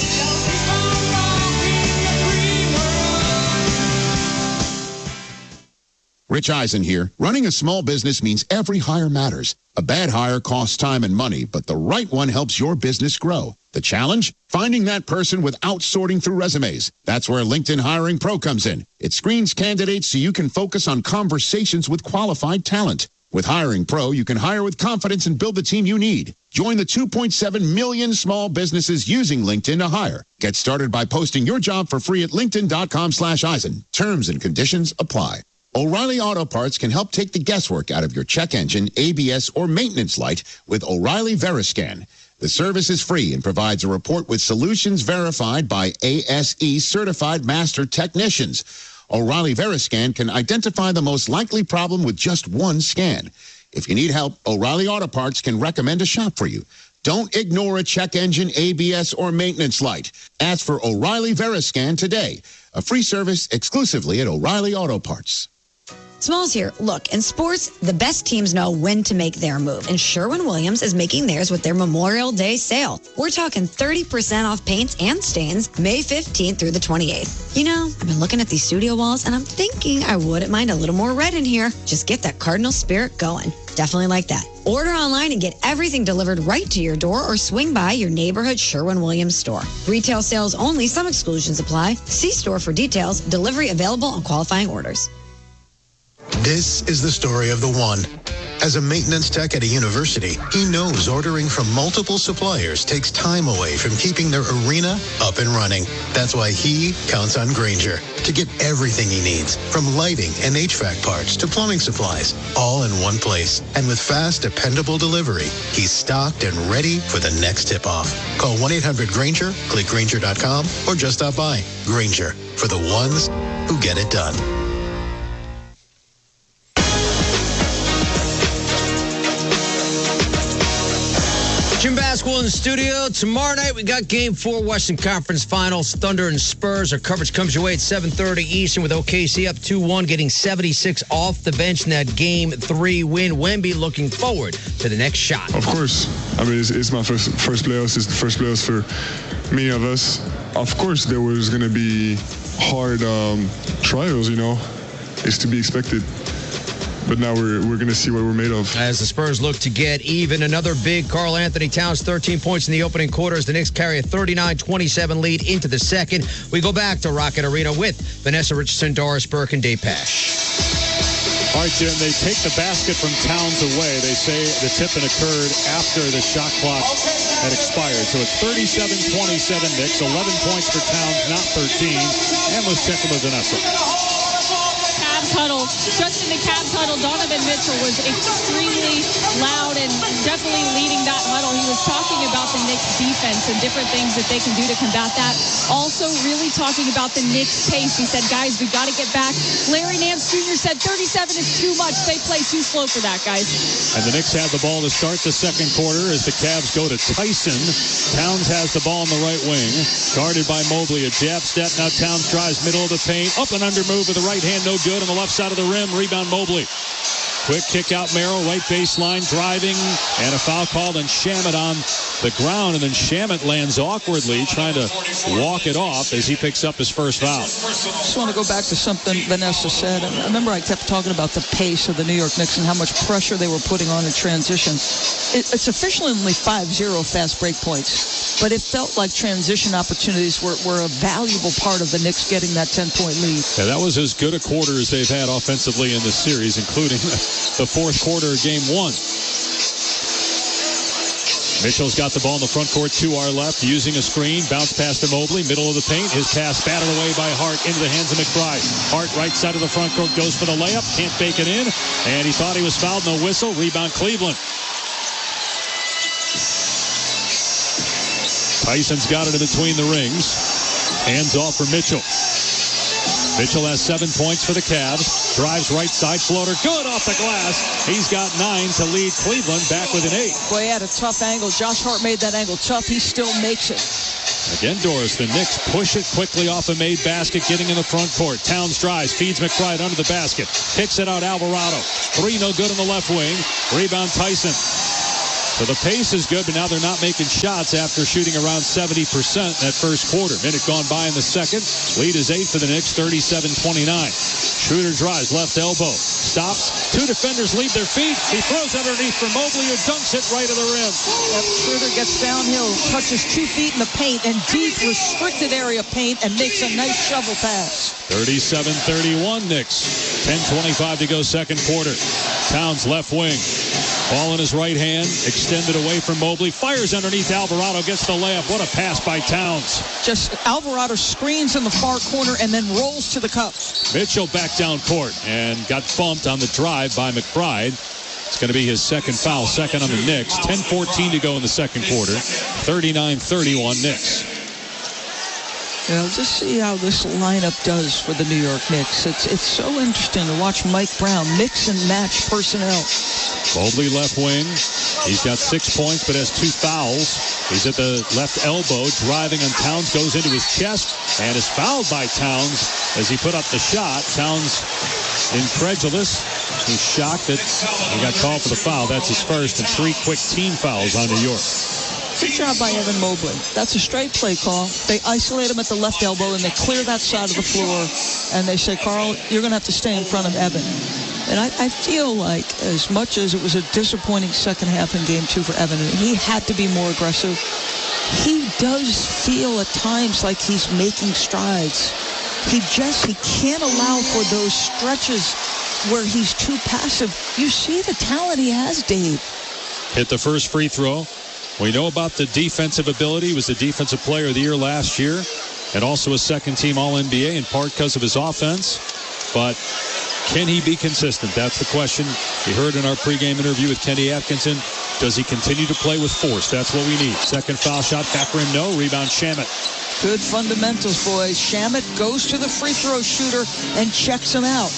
Rich Eisen here. Running a small business means every hire matters. A bad hire costs time and money, but the right one helps your business grow. The challenge? Finding that person without sorting through resumes. That's where LinkedIn Hiring Pro comes in. It screens candidates so you can focus on conversations with qualified talent. With Hiring Pro, you can hire with confidence and build the team you need. Join the 2.7 million small businesses using LinkedIn to hire. Get started by posting your job for free at linkedin.com/Eisen. Terms and conditions apply. O'Reilly Auto Parts can help take the guesswork out of your check engine, ABS, or maintenance light with O'Reilly Veriscan. The service is free and provides a report with solutions verified by ASE certified master technicians. O'Reilly Veriscan can identify the most likely problem with just one scan. If you need help, O'Reilly Auto Parts can recommend a shop for you. Don't ignore a check engine, ABS, or maintenance light. Ask for O'Reilly Veriscan today. A free service exclusively at O'Reilly Auto Parts. Smalls here. Look, in sports, the best teams know when to make their move, and Sherwin-Williams is making theirs with their Memorial Day sale. We're talking 30% off paints and stains May 15th through the 28th. You know, I've been looking at these studio walls, and I'm thinking I wouldn't mind a little more red in here. Just get that Cardinal spirit going. Definitely like that. Order online and get everything delivered right to your door or swing by your neighborhood Sherwin-Williams store. Retail sales only. Some exclusions apply. See store for details. Delivery available on qualifying orders. This is the story of the one. As a maintenance tech at a university, he knows ordering from multiple suppliers takes time away from keeping their arena up and running. That's why he counts on Grainger to get everything he needs, from lighting and HVAC parts to plumbing supplies, all in one place. And with fast, dependable delivery, he's stocked and ready for the next tip-off. Call 1-800-GRAINGER, click Grainger.com, or just stop by. Grainger, for the ones who get it done. Jim Basketball in the studio. Tomorrow night, we got Game 4 Western Conference Finals. Thunder and Spurs. Our coverage comes your way at 7:30 Eastern with OKC up 2-1, getting 76 off the bench in that Game 3 win. Wemby looking forward to the next shot. Of course. I mean, it's my first playoffs. It's the first playoffs for many of us. Of course, there was going to be hard trials, you know. It's to be expected. But now we're going to see what we're made of. As the Spurs look to get even, another big Karl Anthony Towns, 13 points in the opening quarter as the Knicks carry a 39-27 lead into the second. We go back to Rocket Arena with Vanessa Richardson, Doris Burke, and Dave Pasch. All right, Jim, they take the basket from Towns away. They say the tipping occurred after the shot clock had expired. So it's 37-27 Knicks, 11 points for Towns, not 13. And let's check with Vanessa. Huddle. Just in the Cavs huddle, Donovan Mitchell was extremely loud and definitely leading that huddle. He was talking about the Knicks defense and different things that they can do to combat that. Also really talking about the Knicks pace. He said, guys, we got to get back. Larry Nance Jr. said 37 is too much. They play too slow for that, guys. And the Knicks have the ball to start the second quarter as the Cavs go to Tyson. Towns has the ball on the right wing, guarded by Mobley. A jab step. Now Towns drives middle of the paint. Up and under move with the right hand. No good on the left side of the rim. Rebound Mobley. Quick kick out Merrill, right baseline, driving, and a foul called on Shamet on the ground, and then Shamet lands awkwardly, trying to walk it off as he picks up his first foul. I just want to go back to something Vanessa said. And remember, I kept talking about the pace of the New York Knicks and how much pressure they were putting on in transition. It's officially only 5-0 fast break points, but it felt like transition opportunities were a valuable part of the Knicks getting that 10-point lead. Yeah, that was as good a quarter as they've had offensively in this series, including the fourth quarter of Game 1. Mitchell's got the ball in the front court to our left, using a screen. Bounce pass to Mobley, middle of the paint. His pass batted away by Hart into the hands of McBride. Hart, right side of the front court, goes for the layup. Can't bake it in. And he thought he was fouled. No whistle. Rebound Cleveland. Tyson's got it in between the rings. Hands off for Mitchell. Mitchell has 7 points for the Cavs. Drives right side, floater, good off the glass. He's got 9 to lead Cleveland back with an 8. Boy, he had a tough angle. Josh Hart made that angle tough. He still makes it. Again, Doris, the Knicks push it quickly off a made basket, getting in the front court. Towns drives, feeds McBride under the basket. Kicks it out, Alvarado. 3 no good on the left wing. Rebound Tyson. So the pace is good, but now they're not making shots after shooting around 70% in that first quarter. Minute gone by in the second. Lead is 8 for the Knicks, 37-29. Schroeder drives, left elbow. Stops. 2 defenders leave their feet. He throws underneath for Mobley, who dunks it right to the rim. Schroeder gets downhill, touches 2 feet in the paint and deep restricted area paint and makes a nice shovel pass. 37-31 Knicks. 10:25 to go second quarter. Towns left wing. Ball in his right hand, extended away from Mobley. Fires underneath Alvarado, gets the layup. What a pass by Towns. Just Alvarado screens in the far corner and then rolls to the cup. Mitchell back down court and got bumped on the drive by McBride. It's going to be his second foul, second on the Knicks. 10:14 to go in the second quarter. 39-31 Knicks. You know, just see how this lineup does for the New York Knicks. It's so interesting to watch Mike Brown mix and match personnel. Mobley left wing. He's got 6 points but has 2 fouls. He's at the left elbow, driving on Towns, goes into his chest, and is fouled by Towns as he put up the shot. Towns incredulous. He's shocked that he got called for the foul. That's his first, and 3 quick team fouls on New York. Good job by Evan Mobley. That's a straight play call. They isolate him at the left elbow, and they clear that side of the floor, and they say, Carl, you're going to have to stay in front of Evan. And I feel like as much as it was a disappointing second half in Game 2 for Evan, and he had to be more aggressive, he does feel at times like he's making strides. He can't allow for those stretches where he's too passive. You see the talent he has, Dave. Hit the first free throw. We know about the defensive ability. He was the Defensive Player of the Year last year and also a second-team All-NBA in part because of his offense. But can he be consistent? That's the question. We heard in our pregame interview with Kenny Atkinson. Does he continue to play with force? That's what we need. Second foul shot, back rim, no. Rebound, Shamet. Good fundamentals, boys. Shamet goes to the free throw shooter and checks him out.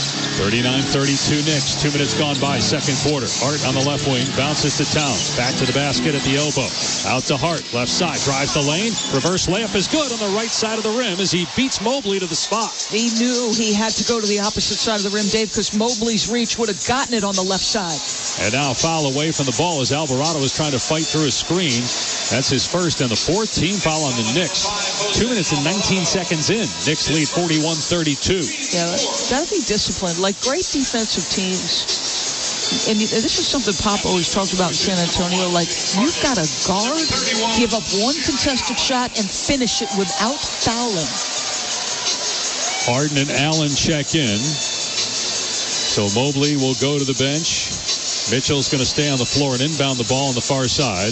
39-32 Knicks. 2 minutes gone by, second quarter. Hart on the left wing, bounces to Towns. Back to the basket at the elbow. Out to Hart, left side, drives the lane. Reverse layup is good on the right side of the rim as he beats Mobley to the spot. He knew he had to go to the opposite side of the rim, Dave, because Mobley's reach would have gotten it on the left side. And now foul away from the ball as Alvarado is trying to fight through a screen. That's his first and the 4th team foul on the Knicks. 2 minutes and 19 seconds in. Knicks lead 41-32. Yeah, got to be disciplined. Like great defensive teams, and this is something Pop always talked about in San Antonio, like you've got to guard, give up one contested shot, and finish it without fouling. Harden and Allen check in. So Mobley will go to the bench. Mitchell's going to stay on the floor and inbound the ball on the far side.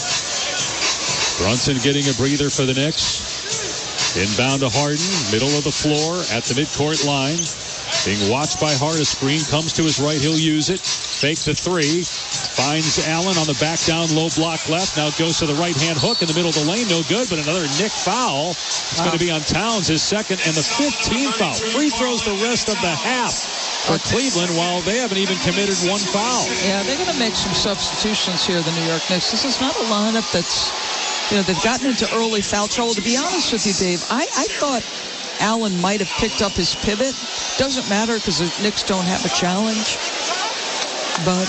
Brunson getting a breather for the Knicks. Inbound to Harden, middle of the floor at the midcourt line. Being watched by Hart. A screen comes to his right. He'll use it. Fake the 3. Finds Allen on the back down low block left. Now goes to the right-hand hook in the middle of the lane. No good, but another Knick foul. It's going to be on Towns, his second and the 5th team foul. Free throws the rest of the half for Cleveland while they haven't even committed 1 foul. Yeah, they're going to make some substitutions here, the New York Knicks. This is not a lineup that's, they've gotten into early foul trouble. To be honest with you, Dave, I thought Allen might have picked up his pivot. Doesn't matter because the Knicks don't have a challenge. But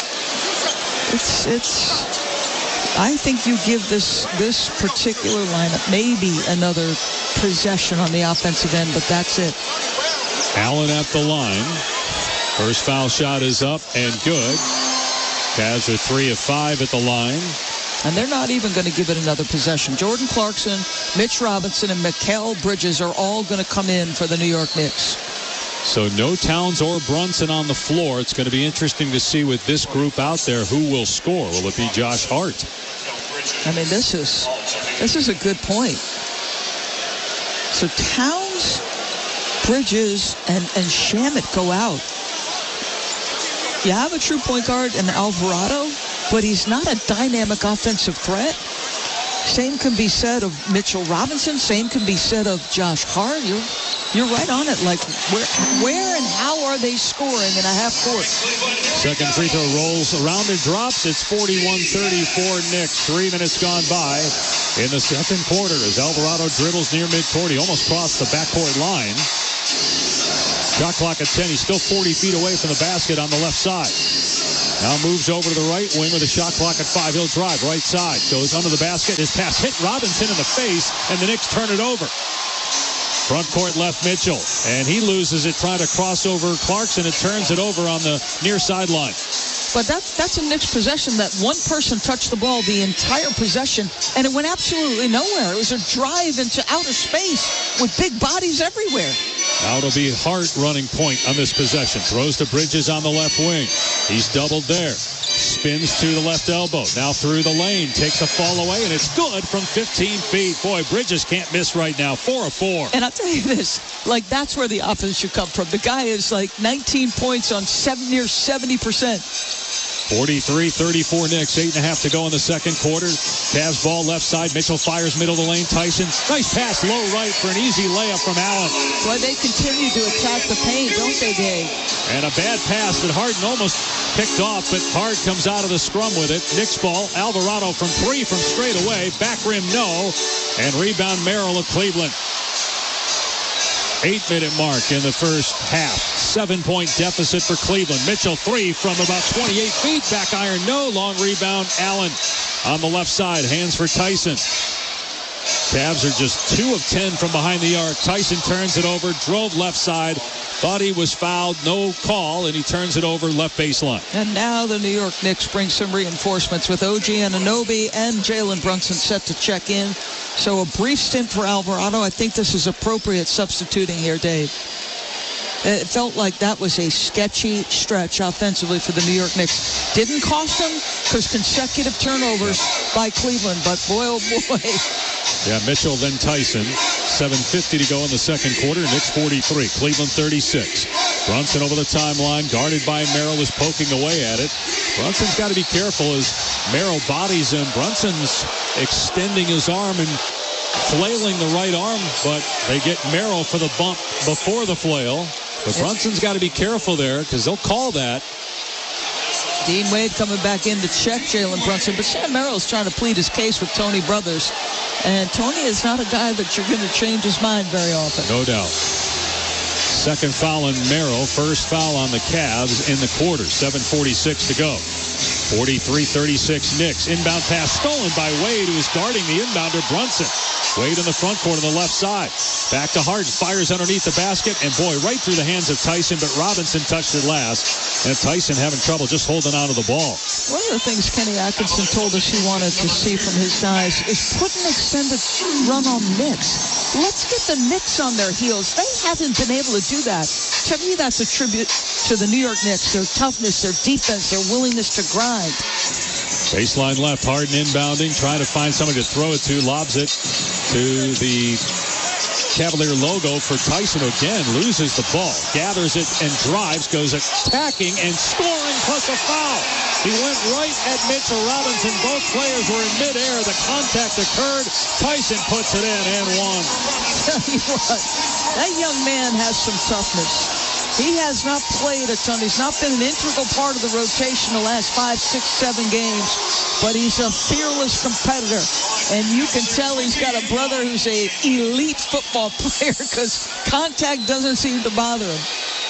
I think you give this particular lineup maybe another possession on the offensive end, but that's it. Allen at the line. First foul shot is up and good. Cavs are 3 of 5 at the line. And they're not even going to give it another possession. Jordan Clarkson, Mitch Robinson, and Mikal Bridges are all going to come in for the New York Knicks. So no Towns or Brunson on the floor. It's going to be interesting to see with this group out there who will score. Will it be Josh Hart? I mean, this is a good point. So Towns, Bridges, and Shamet go out. You have a true point guard in Alvarado, but he's not a dynamic offensive threat. Same can be said of Mitchell Robinson. Same can be said of Josh Hart. You're right on it. Like, where and how are they scoring in a half court? Second free throw rolls around and drops. It's 41-34 Knicks. 3 minutes gone by in the second quarter as Alvarado dribbles near midcourt. He almost crossed the backcourt line. Shot clock at 10. He's still 40 feet away from the basket on the left side. Now moves over to the right wing with a shot clock at 5. He'll drive right side. Goes under the basket. His pass hit Robinson in the face, and the Knicks turn it over. Front court left Mitchell, and he loses it trying to cross over Clarkson. It turns it over on the near sideline. But that's a Knicks possession that one person touched the ball the entire possession, and it went absolutely nowhere. It was a drive into outer space with big bodies everywhere. Now it'll be Hart running point on this possession. Throws to Bridges on the left wing. He's doubled there. Spins to the left elbow. Now through the lane. Takes a fall away, and it's good from 15 feet. Boy, Bridges can't miss right now. 4 of 4. And I'll tell you this, like, that's where the offense should come from. The guy is like 19 points on near 70%. 43-34 Knicks. 8.5 to go in the second quarter. Cavs ball left side. Mitchell fires middle of the lane. Tyson. Nice pass low right for an easy layup from Allen. Boy, they continue to attack the paint, don't they, Dave? And a bad pass that Harden almost picked off, but Hart comes out of the scrum with it. Knicks ball. Alvarado from 3 from straight away. Back rim, no. And rebound Merrill of Cleveland. 8-minute mark in the first half. 7-point deficit for Cleveland. Mitchell 3 from about 28 feet. Back iron, no. Long rebound, Allen on the left side. Hands for Tyson. Cavs are just 2 of 10 from behind the arc. Tyson turns it over, drove left side. Thought he was fouled, no call, and he turns it over left baseline. And now the New York Knicks bring some reinforcements with OG Anunoby and Jalen Brunson set to check in. So a brief stint for Alvarado. I think this is appropriate substituting here, Dave. It felt like that was a sketchy stretch offensively for the New York Knicks. Didn't cost them because consecutive turnovers by Cleveland, but boy, oh boy. Yeah, Mitchell, then Tyson. 7:50 to go in the second quarter. Knicks 43, Cleveland 36. Brunson over the timeline, guarded by Merrill, is poking away at it. Brunson's got to be careful as Merrill bodies him. Brunson's extending his arm and flailing the right arm, but they get Merrill for the bump before the flail. But Brunson's got to be careful there because they'll call that. Dean Wade coming back in to check Jalen Brunson, but Sam Merrill's trying to plead his case with Tony Brothers. And Tony is not a guy that you're going to change his mind very often. No doubt. Second foul on Merrill. First foul on the Cavs in the quarter. 7:46 to go. 43-36 Knicks. Inbound pass stolen by Wade, who is guarding the inbounder Brunson. Wade in the front court on the left side. Back to Hart. Fires underneath the basket. And boy, right through the hands of Tyson, but Robinson touched it last. And Tyson having trouble just holding on to the ball. One of the things Kenny Atkinson told us he wanted to see from his guys is put an extended run on Knicks. Let's get the Knicks on their heels. They haven't been able to do that. To me, that's a tribute to the New York Knicks, their toughness, their defense, their willingness to grind. Baseline left, Harden inbounding, trying to find somebody to throw it to, lobs it to the Cavalier logo for Tyson again, loses the ball, gathers it and drives, goes attacking and scoring plus a foul. He went right at Mitchell Robinson. Both players were in midair. The contact occurred. Tyson puts it in and one. Tell you what, that young man has some toughness. He has not played a ton. He's not been an integral part of the rotation the last 5, 6, 7 games, but he's a fearless competitor. And you can tell he's got a brother who's an elite football player because contact doesn't seem to bother him.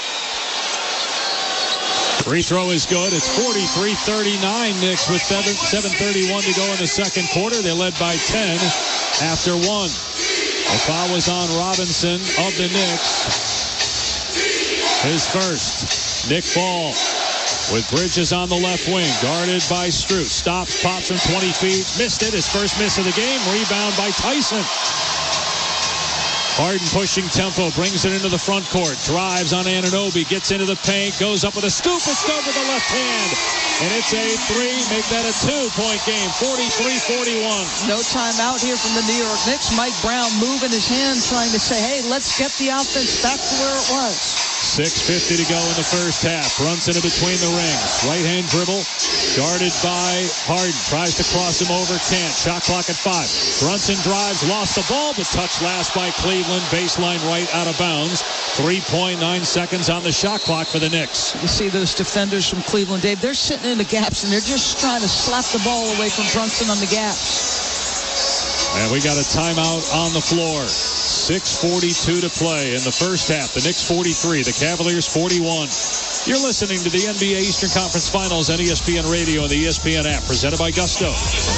Free throw is good. It's 43-39 Knicks with 7:31 to go in the second quarter. They led by 10 after 1. The foul was on Robinson of the Knicks. His first. Nick Ball with Bridges on the left wing, guarded by Strus. Stops, pops from 20 feet. Missed it. His first miss of the game. Rebound by Tyson. Harden pushing tempo, brings it into the front court. Drives on Anunoby, gets into the paint, goes up with a scoop. It's good with the left hand. And it's a three. Make that a 2-point game. 43-41. No timeout here from the New York Knicks. Mike Brown moving his hand, trying to say, hey, let's get the offense back to where it was. 6:50 to go in the first half. Brunson in between the rings. Right-hand dribble. Guarded by Harden. Tries to cross him over. Can't. Shot clock at 5. Brunson drives. Lost the ball, but touched last by Cleveland. Baseline right out of bounds. 3.9 seconds on the shot clock for the Knicks. You see those defenders from Cleveland, Dave. They're sitting in the gaps, and they're just trying to slap the ball away from Brunson on the gaps. And we got a timeout on the floor. 6:42 to play in the first half. The Knicks 43, the Cavaliers 41. You're listening to the NBA Eastern Conference Finals on ESPN Radio and the ESPN app, presented by Gusto.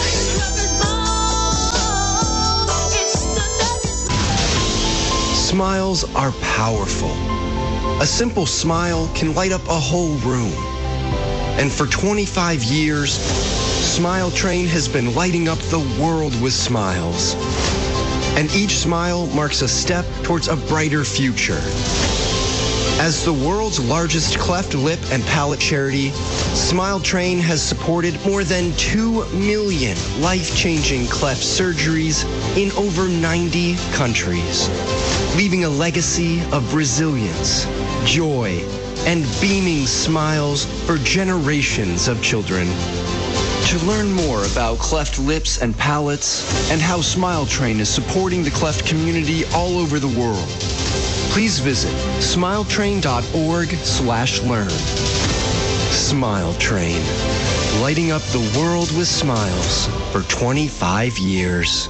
Smiles are powerful. A simple smile can light up a whole room. And for 25 years, Smile Train has been lighting up the world with smiles. And each smile marks a step towards a brighter future. As the world's largest cleft lip and palate charity, Smile Train has supported more than 2 million life-changing cleft surgeries in over 90 countries, leaving a legacy of resilience, joy, and beaming smiles for generations of children. To learn more about cleft lips and palates and how Smile Train is supporting the cleft community all over the world, please visit smiletrain.org/learn. Smile Train, lighting up the world with smiles for 25 years.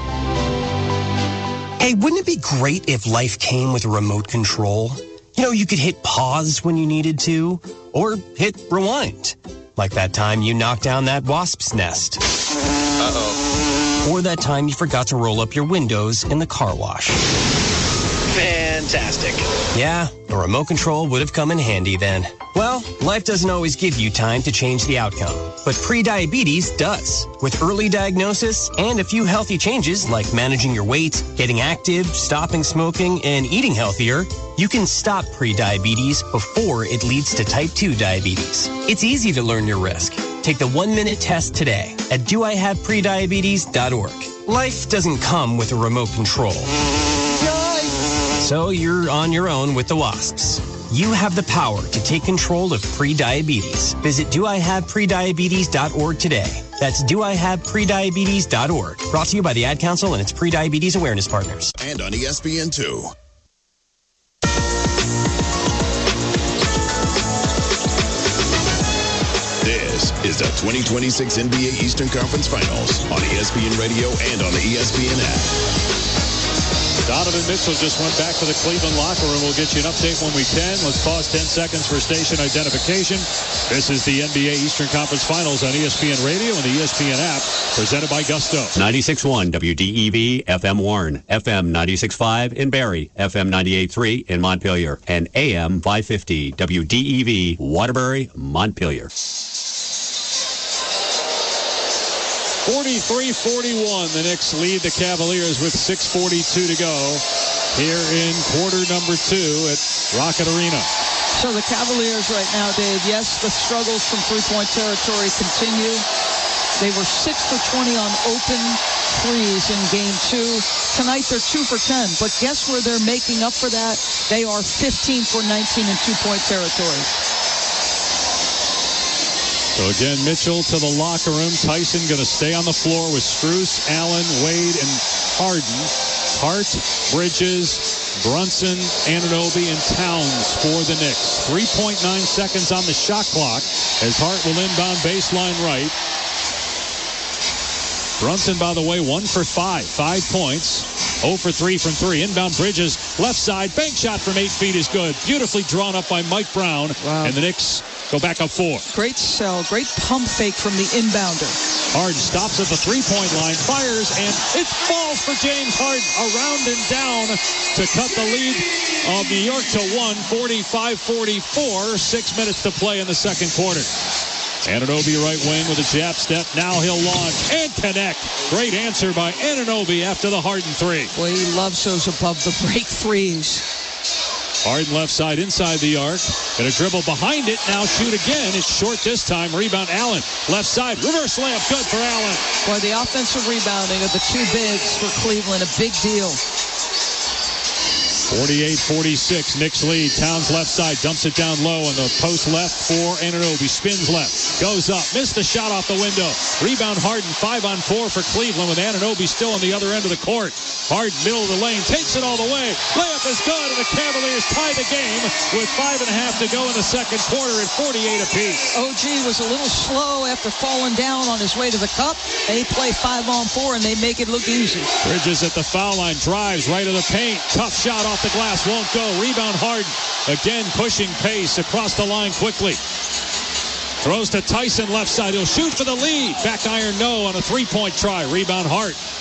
Hey, wouldn't it be great if life came with a remote control? You know, you could hit pause when you needed to, or hit rewind. Like that time you knocked down that wasp's nest. Uh-oh. Or that time you forgot to roll up your windows in the car wash. Fantastic. Yeah, a remote control would have come in handy then. Well, life doesn't always give you time to change the outcome, but prediabetes does. With early diagnosis and a few healthy changes like managing your weight, getting active, stopping smoking, and eating healthier, you can stop prediabetes before it leads to type 2 diabetes. It's easy to learn your risk. Take the 1-minute test today at doihaveprediabetes.org. Life doesn't come with a remote control. So you're on your own with the wasps. You have the power to take control of prediabetes. Visit doihaveprediabetes.org today. That's doihaveprediabetes.org. Brought to you by the Ad Council and its Prediabetes Awareness Partners. And on ESPN2. This is the 2026 NBA Eastern Conference Finals on ESPN Radio and on the ESPN app. Donovan Mitchell just went back to the Cleveland locker room. We'll get you an update when we can. Let's pause 10 seconds for station identification. This is the NBA Eastern Conference Finals on ESPN Radio and the ESPN app, presented by Gusto. 96.1 WDEV, FM Warren, FM 96.5 in Barrie, FM 98.3 in Montpelier, and AM 550 WDEV, Waterbury, Montpelier. 43-41, the Knicks lead the Cavaliers with 6:42 to go here in quarter number 2 at Rocket Arena. So the Cavaliers right now, Dave, yes, the struggles from three-point territory continue. They were 6 for 20 on open threes in game 2. Tonight they're 2 for 10, but guess where they're making up for that? They are 15 for 19 in two-point territory. So again, Mitchell to the locker room. Tyson going to stay on the floor with Strus, Allen, Wade, and Harden. Hart, Bridges, Brunson, Anunoby, and Towns for the Knicks. 3.9 seconds on the shot clock as Hart will inbound baseline right. Brunson, by the way, 1 for 5. 5 points. 0 for 3 from 3. Inbound Bridges, left side. Bank shot from 8 feet is good. Beautifully drawn up by Mike Brown. Wow. And the Knicks go back up 4. Great sell. Great pump fake from the inbounder. Harden stops at the three-point line, fires, and it falls for James Harden. Around and down to cut the lead of New York to 1, 45-44. 6 minutes to play in the second quarter. Anunoby right wing with a jab step. Now he'll launch and connect. Great answer by Anunoby after the Harden 3. Well, he loves those above the break threes. Harden left side inside the arc. Gonna dribble behind it. Now shoot again. It's short this time. Rebound Allen. Left side. Reverse layup. Good for Allen. Boy, the offensive rebounding of the two bigs for Cleveland, a big deal. 48-46. Knicks lead. Towns left side. Dumps it down low on the post left for Anunoby. Spins left. Goes up. Missed the shot off the window. Rebound Harden. 5-on-4 for Cleveland with Anunoby still on the other end of the court. Harden, middle of the lane. Takes it all the way. Layup is good, and the Cavaliers tie the game with 5.5 to go in the second quarter at 48 apiece. OG was a little slow after falling down on his way to the cup. They play 5-on-4, and they make it look easy. Bridges at the foul line. Drives right of the paint. Tough shot off the glass. Won't go. Rebound Harden. Again pushing pace across the line quickly. Throws to Tyson left side. He'll shoot for the lead. Back iron no on a three-point try. Rebound Hart.